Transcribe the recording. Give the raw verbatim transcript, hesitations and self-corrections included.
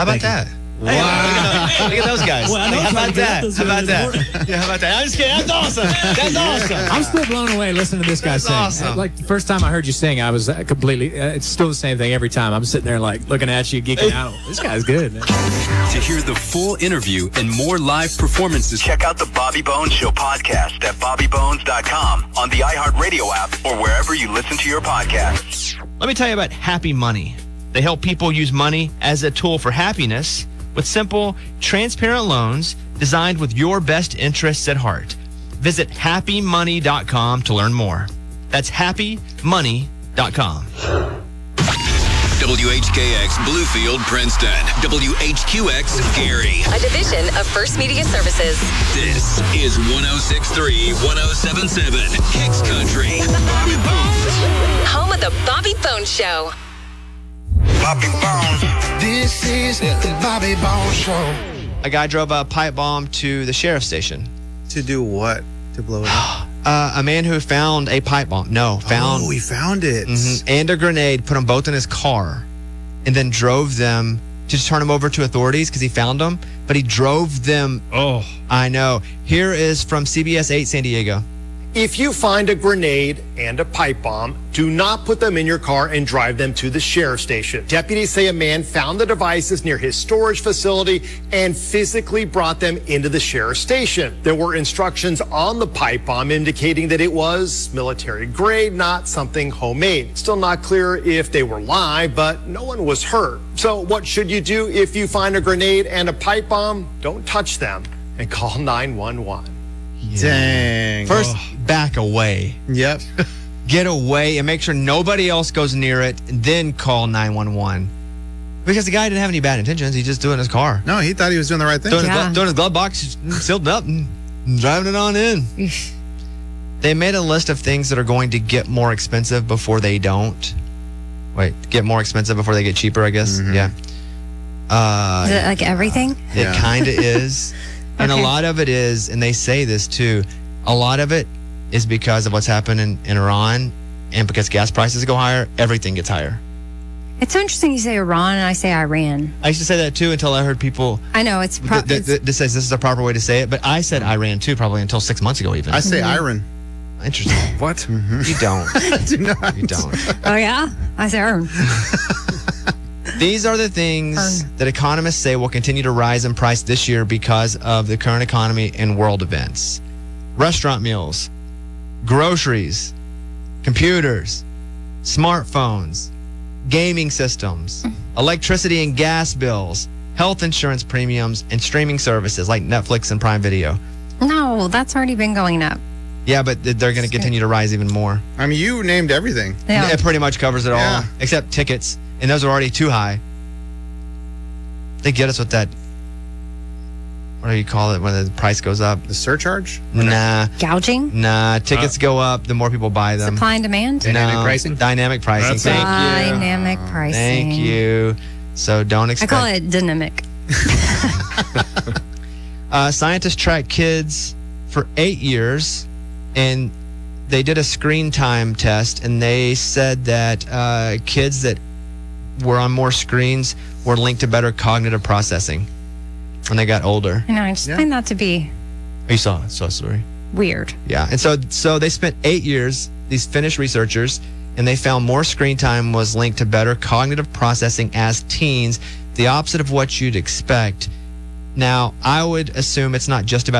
How about Thank that? you. Wow. Hey, look, at, look at those guys. Well, I know how about that? this How about that? morning. Yeah, how about that? I'm just kidding. That's awesome. That's awesome. I'm still blown away listening to this guy That's sing. awesome. Like the first time I heard you sing, I was uh, completely. Uh, it's still the same thing every time. I'm sitting there like looking at you, geeking out. This guy's good, man. To hear the full interview and more live performances, check out the Bobby Bones Show podcast at bobby bones dot com, on the iHeartRadio app, or wherever you listen to your podcasts. Let me tell you about Happy Money. They help people use money as a tool for happiness with simple, transparent loans designed with your best interests at heart. Visit happy money dot com to learn more. That's happy money dot com. W H K X Bluefield, Princeton. W H Q X Gary. A division of First Media Services. This is one oh six point three, one oh seven point seven, Kicks Country. Bobby Bones. Home of the Bobby Bones Show. Bobby Bones. This is the Bobby Bones Show. A guy drove a pipe bomb to the sheriff's station. To do what? To blow it up? Uh, a man who found a pipe bomb. No, found. Oh, we found it. Mhm, and a grenade, put them both in his car, and then drove them to just turn them over to authorities because he found them. But he drove them. Oh. I know. Here is from C B S eight San Diego. If you find a grenade and a pipe bomb, do not put them in your car and drive them to the sheriff's station. Deputies say a man found the devices near his storage facility and physically brought them into the sheriff's station. There were instructions on the pipe bomb indicating that it was military grade, not something homemade. Still not clear if they were live, but no one was hurt. So what should you do if you find a grenade and a pipe bomb? Don't touch them and call nine one one. Dang. First, back away. Yep. Get away and make sure nobody else goes near it, and then call nine one one. Because the guy didn't have any bad intentions. He just doing his car. No, he thought he was doing the right thing. Doing, Yeah. his, glo- doing his glove box, sealed it up, and driving it on in. They made a list of things that are going to get more expensive before they don't. Wait, get more expensive before they get cheaper, I guess. Mhm. Yeah. Uh, Is it like everything? It Yeah. kind of is. And a Okay. lot of it is, and they say this too, a lot of it is because of what's happened in, in Iran, and because gas prices go higher, everything gets higher. It's so interesting you say Iran and I say Iran. I used to say that too until I heard people I know it's, pro- th- th- it's th- this says this is the proper way to say it, but I said Iran too probably until six months ago even. I say iron. Interesting. What? You don't. I do not. You don't. oh yeah, I say Iran. These are the things that economists say will continue to rise in price this year because of the current economy and world events. Restaurant meals, groceries, computers, smartphones, gaming systems, electricity and gas bills, health insurance premiums, and streaming services like Netflix and Prime Video. No, that's already been going up. Yeah, but th- they're going to continue to rise even more. I mean, you named everything. Yeah. It pretty much covers it all, Yeah. except tickets, and those are already too high. They get us with that, what do you call it, when the price goes up? The surcharge? Nah, Gouging, nah. Tickets go up, the more people buy them. supply and demand, Dynamic pricing? Dynamic pricing. That's Thank it. you. dynamic pricing. Thank you. So don't I expect. call it dynamic. Uh, scientists tracked kids for eight years, and they did a screen time test, and they said that uh, kids that were on more screens were linked to better cognitive processing when they got older. I know. I just Yeah. find that to be You saw saw a story. weird. Yeah, and so so they spent eight years, these Finnish researchers, and they found more screen time was linked to better cognitive processing as teens, the opposite of what you'd expect. Now, I would assume it's not just about